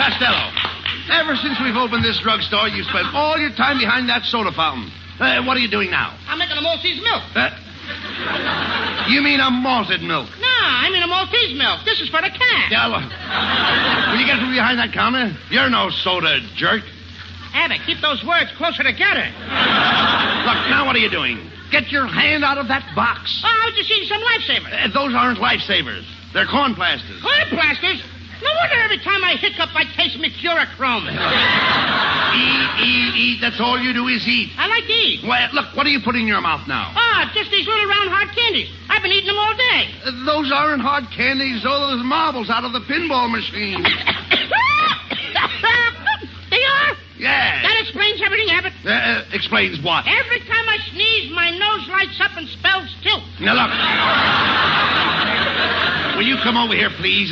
Costello, ever since we've opened this drugstore, you've spent all your time behind that soda fountain. What are you doing now? I'm making a Maltese milk. You mean a malted milk? No, I mean a Maltese milk. This is for the cat. Yeah, look. Will you get from behind that counter? You're no soda jerk. Abbott, keep those words closer together. Look, now what are you doing? Get your hand out of that box. Oh, I was just eating some lifesavers. Those aren't lifesavers. They're corn plasters. Corn plasters? No wonder every time I hiccup, I taste mercurochrome. Eat. That's all you do is eat. I like to eat. Well, look, what are you putting in your mouth now? Just these little round hard candies. I've been eating them all day. Those aren't hard candies. Those are marbles out of the pinball machine. They are? Yeah. That explains everything, Abbott. Explains what? Every time I sneeze, my nose lights up and spells tilt. Now, look. Will you come over here, please?